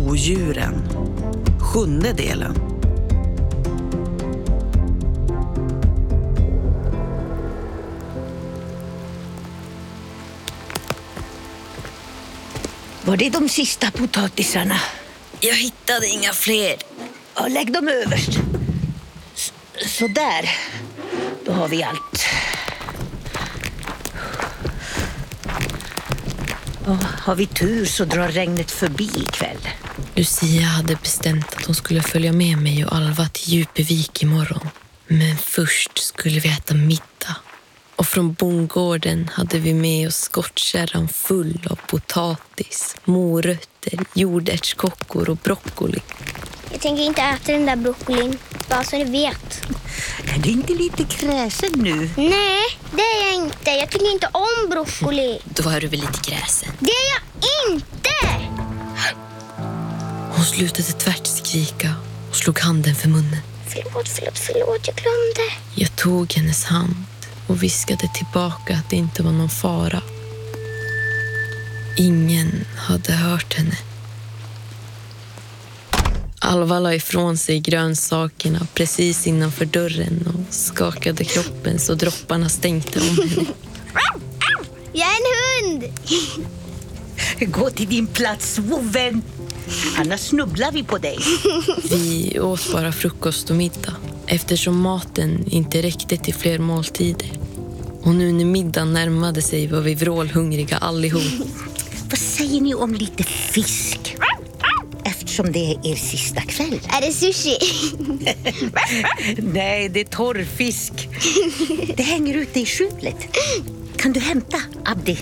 Odjuren. 7:e delen. Var det de sista potatisarna? Jag hittade inga fler. Ja, lägg dem överst. Så där. Då har vi allt. Ja, har vi tur så drar regnet förbi ikväll. Lucia hade bestämt att hon skulle följa med mig och Alva till Djupevik imorgon. Men först skulle vi äta middag. Och från bondgården hade vi med oss skottkärran full av potatis, morötter, jordärtskockor och broccoli. Jag tänker inte äta den där broccolin, bara så du vet. Är du inte lite kräsen nu? Nej, det är jag inte. Jag tycker inte om broccoli. Då är du väl lite gräsen. Det är jag inte! Hon slutade tvärt skrika och slog handen för munnen. Förlåt, jag glömde. Jag tog hennes hand och viskade tillbaka att det inte var någon fara. Ingen hade hört henne. Alva la ifrån sig grönsakerna precis innanför dörren och skakade kroppen så dropparna stänkte om henne. Jag är en hund! Gå till din plats, vovven. Annars snubblar vi på dig. Vi åt bara frukost och middag eftersom maten inte räckte till fler måltider. Och nu när middagen närmade sig var vi vrålhungriga allihop. Vad säger ni om lite fisk? Eftersom det är er sista kväll. Är det sushi? Nej, det är torrfisk. Det hänger ute i skjulet. Kan du hämta, Abdi?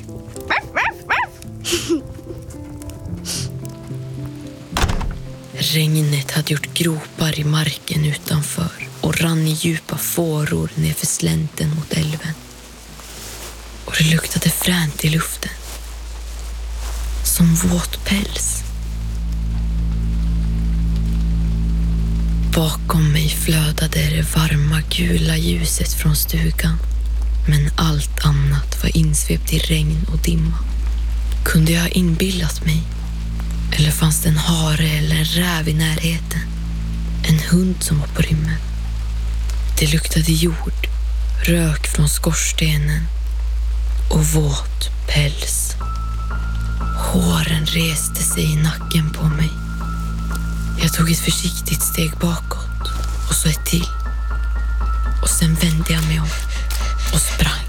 Regnet hade gjort gropar i marken utanför och rann i djupa fåror nerför slänten mot älven. Och det luktade fränt i luften. Som våt päls. Bakom mig flödade det varma gula ljuset från stugan. Men allt annat var insvept i regn och dimma. Kunde jag ha inbillat mig? Eller fanns det en hare eller en räv i närheten? En hund som var på rymmen. Det luktade jord, rök från skorstenen och våt päls. Håren reste sig i nacken på mig. Jag tog ett försiktigt steg bakåt och så ett till. Och sen vände jag mig om och sprang.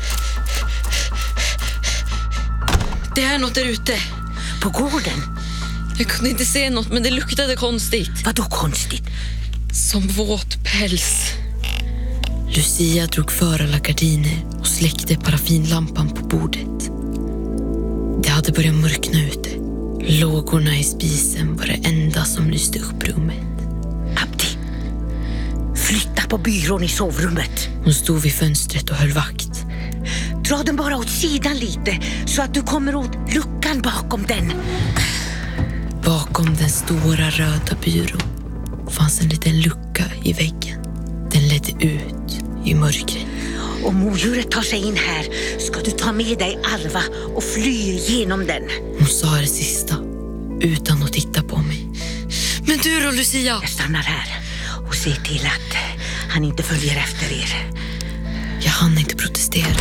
Det är något där ute. På gården? Jag kunde inte se något, men det luktade konstigt. Vadå konstigt? Som våt päls. Lucia drog för alla gardiner och släckte paraffinlampan på bordet. Det hade börjat mörkna ute. Lågorna i spisen var det enda som lyste upp rummet. Abdi, flytta på byrån i sovrummet. Hon stod vid fönstret och höll vakt. Dra den bara åt sidan lite så att du kommer åt luckan bakom den. Bakom den stora röda byrån fanns en liten lucka i väggen. Den ledde ut i mörkret. Om odjuret tar sig in här ska du ta med dig Alva och fly genom den. Hon sa det sista utan att titta på mig. Men du då, Lucia? Jag stannar här och ser till att han inte följer efter er. Jag hann inte protestera.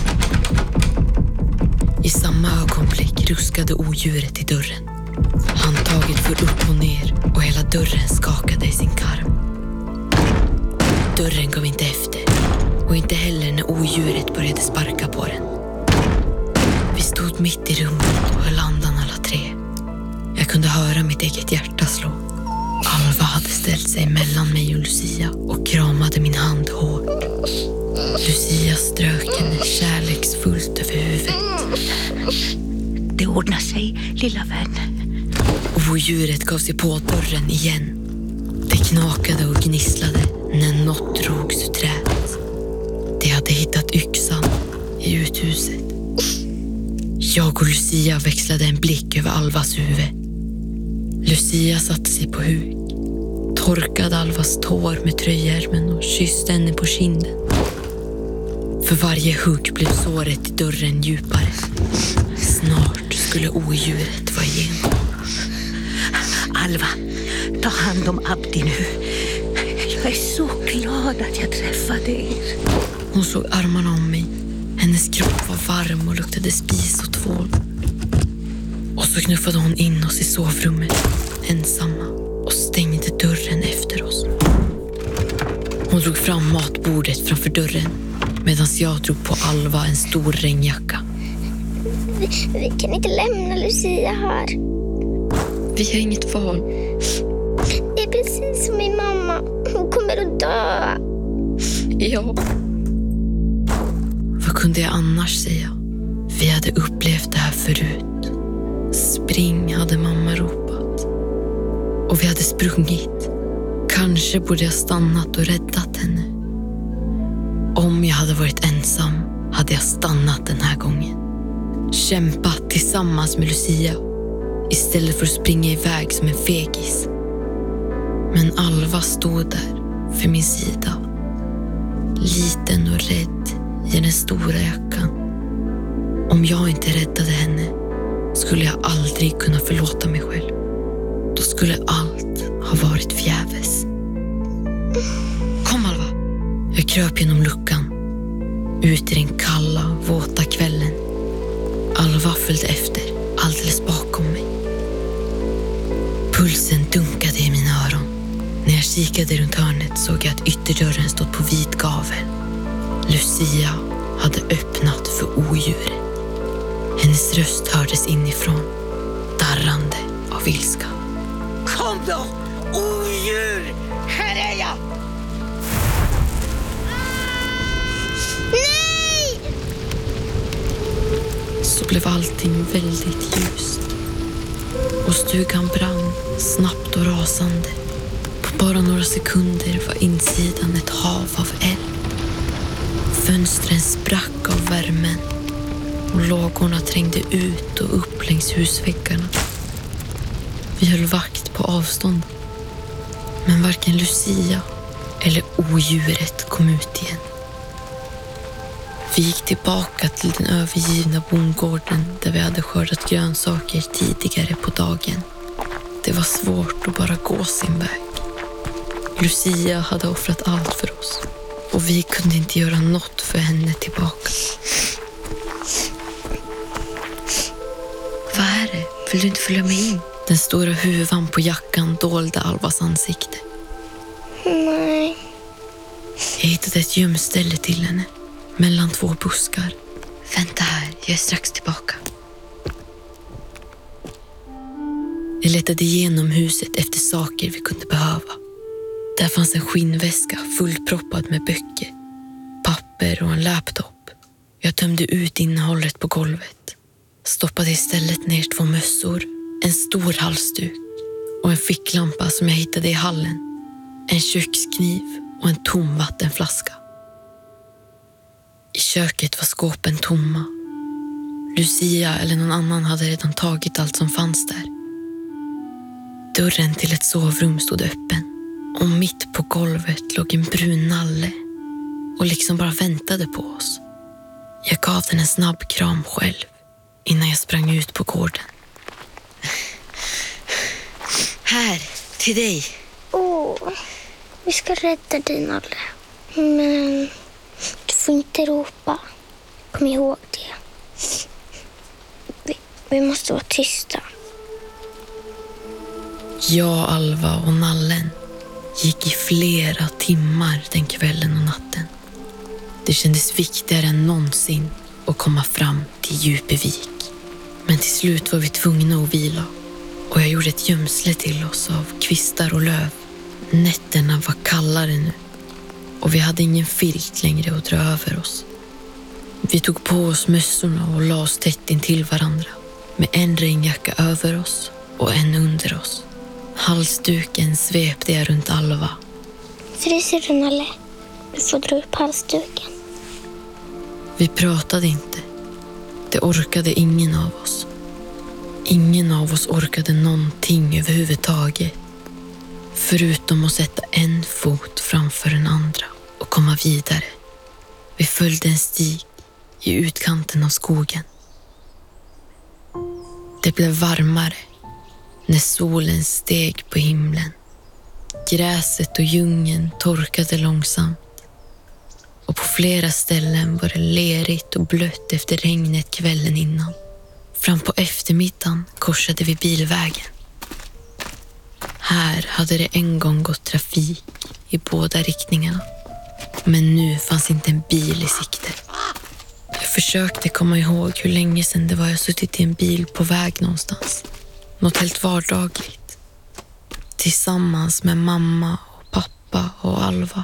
I samma ögonblick ruskade odjuret i dörren. Handtaget föll upp och ner och hela dörren skakade i sin karm. Dörren gav inte efter och inte heller när odjuret började sparka på den. Vi stod mitt i rummet och höll andan alla tre. Jag kunde höra mitt eget hjärta slå. Alva hade ställt sig mellan mig och Lucia och kramade min hand hårt. Lucia strök henne kärleksfullt över huvudet. Det ordnar sig, lilla vän. Och odjuret gav sig på dörren igen. Det knakade och gnisslade när något drogs ur trädet. De hade hittat yxan i uthuset. Jag och Lucia växlade en blick över Alvas huvud. Lucia satte sig på huk, torkade Alvas tår med tröjärmen och kysste henne på kinden. För varje hugg blev såret i dörren djupare. Snart skulle odjuret vara igenom. Alva, ta hand om Abdi nu. Jag är så glad att jag träffade er. Hon slog armarna om mig. Hennes kropp var varm och luktade spis och tvål. Och så knuffade hon in oss i sovrummet, ensamma, och stängde dörren efter oss. Hon drog fram matbordet framför dörren medan jag drog på Alva en stor regnjacka. Vi kan inte lämna Lucia här. Vi har inget val. Det är precis som min mamma. Hon kommer att dö. Ja. Vad kunde jag annars säga? Vi hade upplevt det här förut. Spring, hade mamma ropat. Och vi hade sprungit. Kanske borde jag stannat och räddat henne. Om jag hade varit ensam hade jag stannat den här gången. Kämpat tillsammans med Lucia istället för att springa iväg som en fegis. Men Alva stod där för min sida. Liten och rädd i den stora jackan. Om jag inte räddade henne skulle jag aldrig kunna förlåta mig själv. Då skulle allt ha varit förgäves. Kom Alva. Jag kröp genom luckan. Ut i den kalla, våta kvällen. Alva följde efter, alldeles bakom mig. Pulsen dunkade i mina öron. När jag kikade runt hörnet såg jag att ytterdörren stod på vid gavel. Lucia hade öppnat för odjuret. Hennes röst hördes inifrån, darrande av ilska. Kom då, odjur! Här är jag! Nej! Så blev allting väldigt ljust. Och stugan brann snabbt och rasande. På bara några sekunder var insidan ett hav av eld. Fönstren sprack av värmen och lågorna trängde ut och upp längs husväggarna. Vi höll vakt på avstånd. Men varken Lucia eller odjuret kom ut igen. Vi gick tillbaka till den övergivna bondgården där vi hade skördat grönsaker tidigare på dagen. Det var svårt att bara gå sin väg. Lucia hade offrat allt för oss och vi kunde inte göra något för henne tillbaka. Vad är det? Vill du inte följa med in? Den stora huvan på jackan dolde Alvas ansikte. Nej. Jag hittade ett gömställe till henne, mellan 2 buskar. Vänta här, jag är strax tillbaka. Jag letade igenom huset efter saker vi kunde behöva. Där fanns en skinnväska fullproppad med böcker, papper och en laptop. Jag tömde ut innehållet på golvet. Stoppade istället ner 2 mössor, en stor halsduk och en ficklampa som jag hittade i hallen. En kökskniv och en tom vattenflaska. I köket var skåpen tomma. Lucia eller någon annan hade redan tagit allt som fanns där. Dörren till ett sovrum stod öppen och mitt på golvet låg en brun nalle och liksom bara väntade på oss. Jag gav den en snabb kram själv innan jag sprang ut på gården. Här, till dig. Vi ska rädda dig, Nalle. Men du får inte ropa. Kom ihåg det. Vi måste vara tysta. Jag, Alva och Nallen gick i flera timmar den kvällen och natten. Det kändes viktigare än någonsin att komma fram till Djupevik. Men till slut var vi tvungna att vila och jag gjorde ett gömsle till oss av kvistar och löv. Nätterna var kallare nu och vi hade ingen filt längre att dra över oss. Vi tog på oss mössorna och la oss tätt in till varandra med en regnjacka över oss och en under oss. Halsduken svepte jag runt Alva. Fryser du, Nalle? Du får dra upp halsduken. Vi pratade inte. Det orkade ingen av oss. Ingen av oss orkade någonting överhuvudtaget. Förutom att sätta en fot framför den andra och komma vidare. Vi följde en stig i utkanten av skogen. Det blev varmare. när solen steg på himlen. Gräset och djungeln torkade långsamt. Och på flera ställen var det lerigt och blött efter regnet kvällen innan. Fram på eftermiddagen korsade vi bilvägen. Här hade det en gång gått trafik i båda riktningarna. Men nu fanns inte en bil i sikte. Jag försökte komma ihåg hur länge sedan det var jag suttit i en bil på väg någonstans. Något helt vardagligt. Tillsammans med mamma och pappa och Alva.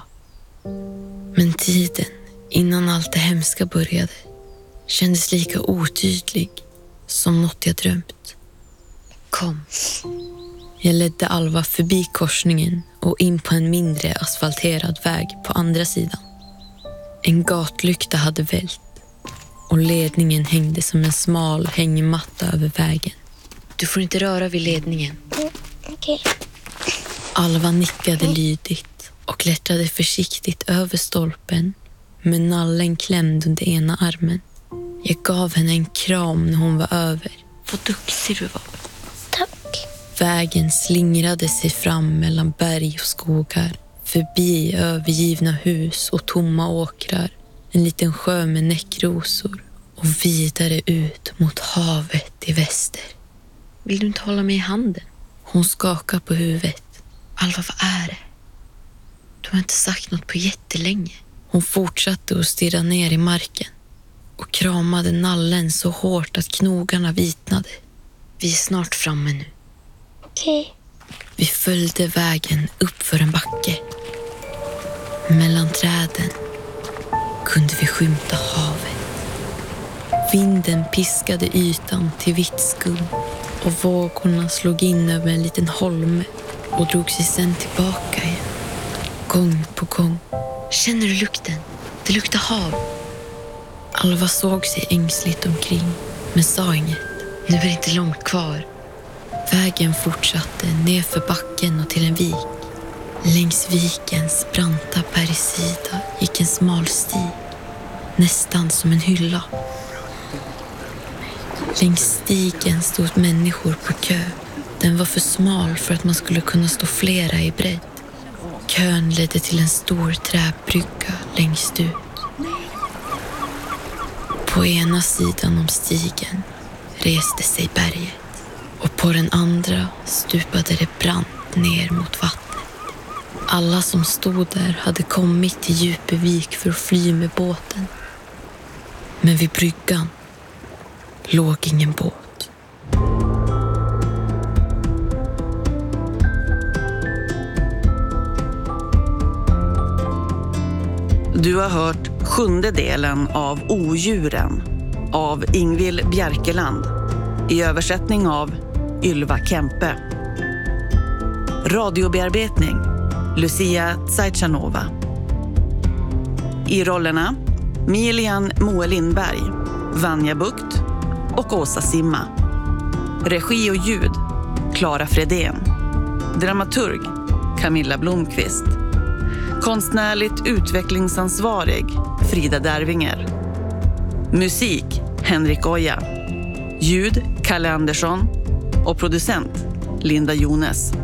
Men tiden innan allt det hemska började kändes lika otydlig som något jag drömt. Kom. Jag ledde Alva förbi korsningen och in på en mindre asfalterad väg på andra sidan. En gatlykta hade vält och ledningen hängde som en smal hängmatta över vägen. Du får inte röra vid ledningen. Okej. Alva nickade lydigt och klättrade försiktigt över stolpen med nallen klämd under ena armen. Jag gav henne en kram när hon var över. Vad duktig du var. Tack. Vägen slingrade sig fram mellan berg och skogar, förbi övergivna hus och tomma åkrar, en liten sjö med näckrosor och vidare ut mot havet i väster. Vill du inte hålla mig i handen? Hon skakade på huvudet. Alva, vad är det? Du har inte sagt något på jättelänge. Hon fortsatte att stirra ner i marken och kramade nallen så hårt att knogarna vitnade. Vi är snart framme nu. Okej. Vi följde vägen upp för en backe. Mellan träden kunde vi skymta havet. Vinden piskade ytan till vitt skum och vågorna slog in över en liten holme och drog sig sen tillbaka igen. Gång på gång. Känner du lukten? Det luktar hav. Alva såg sig ängsligt omkring men sa inget. Nu är det inte långt kvar. Vägen fortsatte ner för backen och till en vik. Längs vikens branta bergssida gick en smal stig, nästan som en hylla. Längs stigen stod människor på kö. Den var för smal för att man skulle kunna stå flera i bredd. Kön ledde till en stor träbrygga längst ut. På ena sidan om stigen reste sig berget och på den andra stupade det brant ner mot vattnet. Alla som stod där hade kommit till Djupevik för att fly med båten. Men vid bryggan låg ingen båt. Du har hört 7:e delen av Odjuren av Ingvild Bjerkeland i översättning av Ylva Kempe. Radiobearbetning Lucia Tsajchanova. I rollerna Milian Moe Lindberg, Vanja Bukt och Åsa Simma. Regi och ljud Clara Fredén. Dramaturg Camilla Blomqvist. Konstnärligt utvecklingsansvarig Frida Dervinger. Musik Henrik Oja. Ljud Kalle Andersson och producent Linda Jones.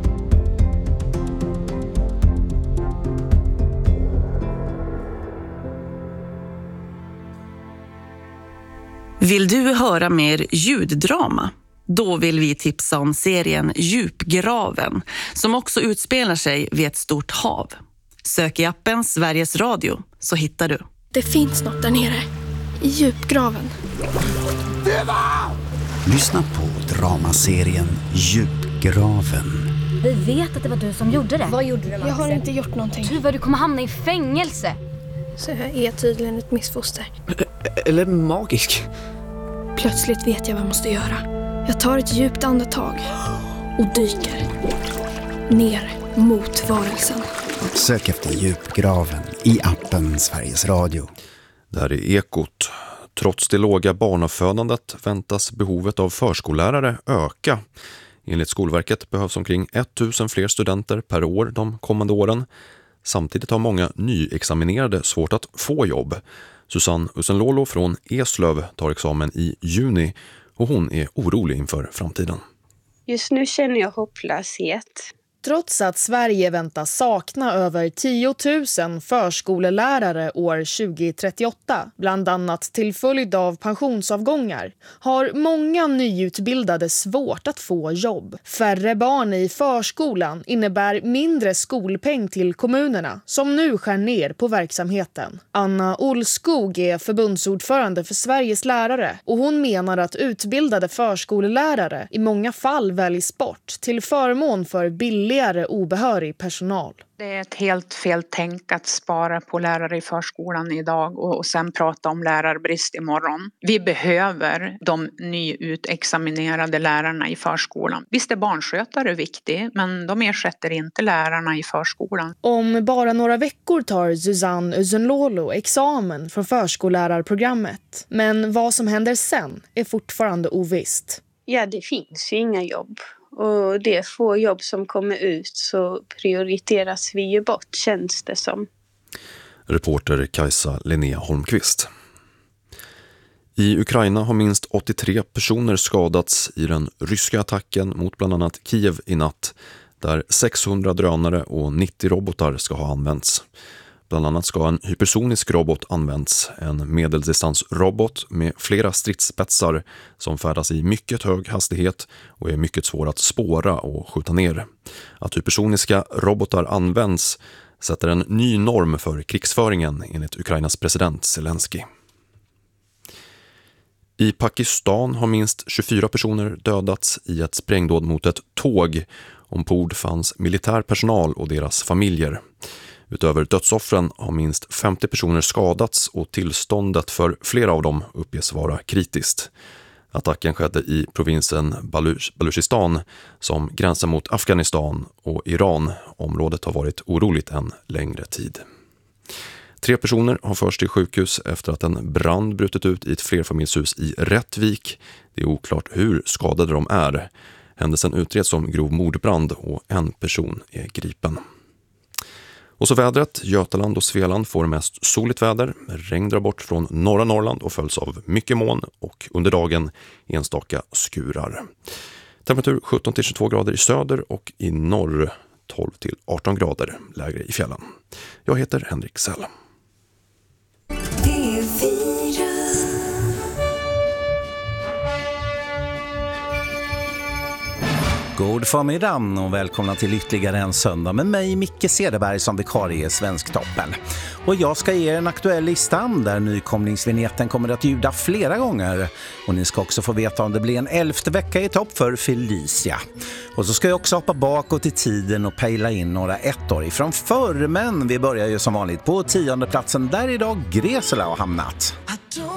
Vill du höra mer ljuddrama? Då vill vi tipsa om serien Djupgraven som också utspelar sig vid ett stort hav. Sök i appen Sveriges Radio så hittar du. Det finns något där nere, i djupgraven. Lyssna på dramaserien Djupgraven. Vi vet att det var du som gjorde det. Vad gjorde du, Max? Jag har inte gjort någonting. Tuva, du kommer hamna i fängelse. Så jag är tydligen ett missfoster. Eller magisk. Plötsligt vet jag vad jag måste göra. Jag tar ett djupt andetag och dyker ner mot varelsen. Sök efter Djupgraven i appen Sveriges Radio. Det här är Ekot. Trots det låga barnafödandet väntas behovet av förskollärare öka. Enligt Skolverket behövs omkring 1000 fler studenter per år de kommande åren. Samtidigt har många nyexaminerade svårt att få jobb. Susanne Usenlolo från Eslöv tar examen i juni och hon är orolig inför framtiden. Just nu känner jag hopplöshet. Trots att Sverige väntas sakna över 10 000 förskolelärare år 2038, bland annat till följd av pensionsavgångar, har många nyutbildade svårt att få jobb. Färre barn i förskolan innebär mindre skolpeng till kommunerna som nu skär ner på verksamheten. Anna Olskog är förbundsordförande för Sveriges lärare och hon menar att utbildade förskolelärare i många fall väljs bort till förmån för billigare obehörig personal. Det är ett helt fel tänk att spara på lärare i förskolan idag och sen prata om lärarbrist imorgon. Vi behöver de nyutexaminerade lärarna i förskolan. Visst är barnskötare viktigt, men de ersätter inte lärarna i förskolan. Om bara några veckor tar Susanne Özunlolo examen från förskollärarprogrammet. Men vad som händer sen är fortfarande ovisst. Ja, det finns ju inga jobb. Och det få jobb som kommer ut så prioriteras vi ju bort, känns det som. Reporter Kajsa Linnea Holmqvist. I Ukraina har minst 83 personer skadats i den ryska attacken mot bland annat Kiev i natt, där 600 drönare och 90 robotar ska ha använts. Bland annat ska en hypersonisk robot använts, en medeldistansrobot med flera stridsspetsar som färdas i mycket hög hastighet och är mycket svår att spåra och skjuta ner. Att hypersoniska robotar används sätter en ny norm för krigsföringen enligt Ukrainas president Zelensky. I Pakistan har minst 24 personer dödats i ett sprängdåd mot ett tåg. Ombord fanns militär personal och deras familjer. Utöver dödsoffren har minst 50 personer skadats och tillståndet för flera av dem uppges vara kritiskt. Attacken skedde i provinsen Baluchistan som gränsar mot Afghanistan och Iran. Området har varit oroligt en längre tid. 3 personer har förts till sjukhus efter att en brand brutit ut i ett flerfamiljshus i Rättvik. Det är oklart hur skadade de är. Händelsen utreds som grov mordbrand och en person är gripen. Och så vädret. Götaland och Svealand får mest soligt väder. Regn drar bort från norra Norrland och följs av mycket moln och under dagen enstaka skurar. Temperatur 17-22 grader i söder och i norr 12-18 grader lägre i fjällen. Jag heter Henrik Sell. God förmiddag och välkomna till ytterligare en söndag med mig Micke Cederberg som vikarie i Svensktoppen. Och jag ska ge er en aktuell lista där nykomlingsvinjetten kommer att ljuda flera gånger. Och ni ska också få veta om det blir en 11:e vecka i topp för Felicia. Och så ska jag också hoppa bakåt i tiden och pejla in några ettor ifrån förr. Men vi börjar ju som vanligt på 10:e platsen där idag Gresela har hamnat.